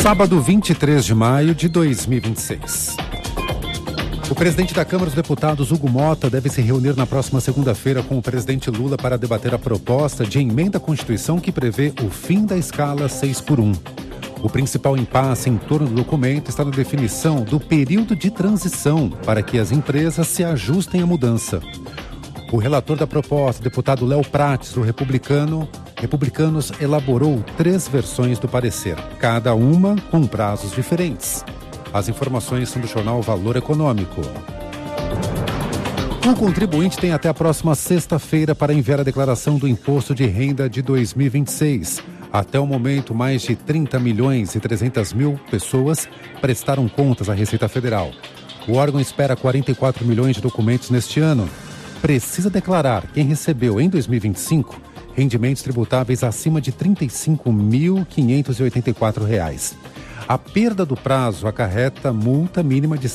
Sábado, 23 de maio de 2026. O presidente da Câmara dos Deputados, Hugo Mota, deve se reunir na próxima segunda-feira com o presidente Lula para debater a proposta de emenda à Constituição que prevê o fim da escala 6x1. O principal impasse em torno do documento está na definição do período de transição para que as empresas se ajustem à mudança. O relator da proposta, deputado Léo Prates, do Republicanos, elaborou 3 versões do parecer, cada uma com prazos diferentes. As informações são do jornal Valor Econômico. O contribuinte tem até a próxima sexta-feira para enviar a declaração do Imposto de Renda de 2026. Até o momento, mais de 30.300.000 pessoas prestaram contas à Receita Federal. O órgão espera 44 milhões de documentos neste ano. Precisa declarar quem recebeu em 2025 rendimentos tributáveis acima de R$ 35.584. A perda do prazo acarreta multa mínima de R$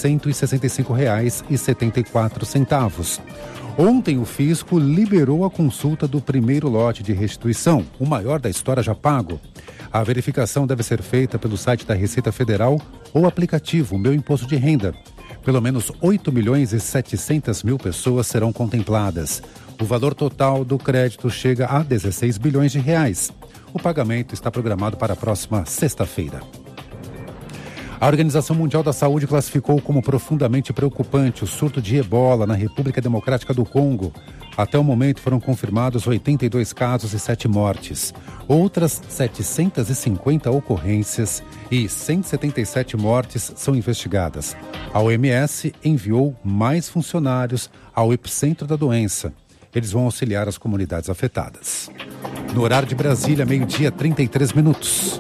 165,74. Ontem, o fisco liberou a consulta do primeiro lote de restituição, o maior da história já pago. A verificação deve ser feita pelo site da Receita Federal ou aplicativo Meu Imposto de Renda. Pelo menos 8.700.000 pessoas serão contempladas. O valor total do crédito chega a 16 bilhões de reais. O pagamento está programado para a próxima sexta-feira. A Organização Mundial da Saúde classificou como profundamente preocupante o surto de ebola na República Democrática do Congo. Até o momento foram confirmados 82 casos e 7 mortes. Outras 750 ocorrências e 177 mortes são investigadas. A OMS enviou mais funcionários ao epicentro da doença. Eles vão auxiliar as comunidades afetadas. No horário de Brasília, 12:33.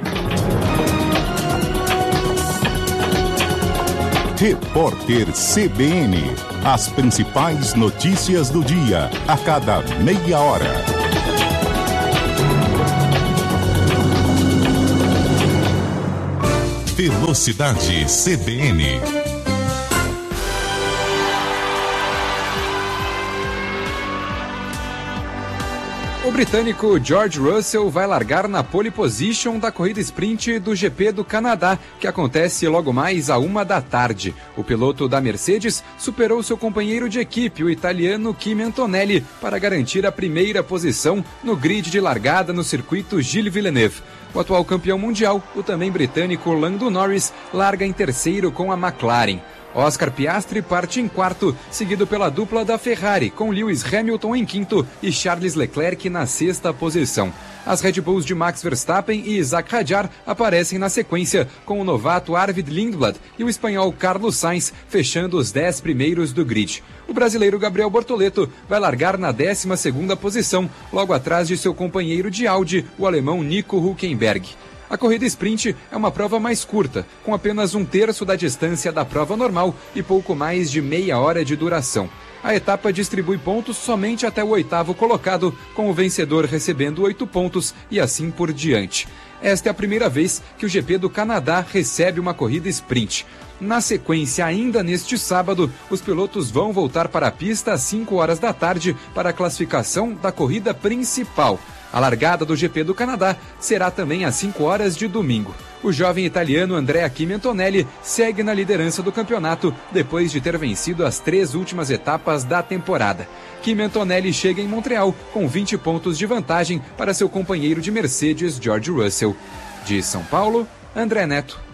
Repórter CBN. As principais notícias do dia, a cada meia hora. Velocidade CBN. O britânico George Russell vai largar na pole position da corrida sprint do GP do Canadá, que acontece logo mais à 13h. O piloto da Mercedes superou seu companheiro de equipe, o italiano Kimi Antonelli, para garantir a primeira posição no grid de largada no circuito Gilles Villeneuve. O atual campeão mundial, o também britânico Lando Norris, larga em terceiro com a McLaren. Oscar Piastri parte em quarto, seguido pela dupla da Ferrari, com Lewis Hamilton em quinto e Charles Leclerc na sexta posição. As Red Bulls de Max Verstappen e Isaac Hadjar aparecem na sequência, com o novato Arvid Lindblad e o espanhol Carlos Sainz fechando os 10 primeiros do grid. O brasileiro Gabriel Bortoleto vai largar na 12ª posição, logo atrás de seu companheiro de Audi, o alemão Nico Hülkenberg. A corrida sprint é uma prova mais curta, com apenas 1/3 da distância da prova normal e pouco mais de meia hora de duração. A etapa distribui pontos somente até o 8º colocado, com o vencedor recebendo 8 pontos e assim por diante. Esta é a primeira vez que o GP do Canadá recebe uma corrida sprint. Na sequência, ainda neste sábado, os pilotos vão voltar para a pista às 5 da tarde para a classificação da corrida principal. A largada do GP do Canadá será também às 5 de domingo. O jovem italiano Andrea Kimi Antonelli segue na liderança do campeonato depois de ter vencido as 3 últimas etapas da temporada. Kimi Antonelli chega em Montreal com 20 pontos de vantagem para seu companheiro de Mercedes, George Russell. De São Paulo, André Neto.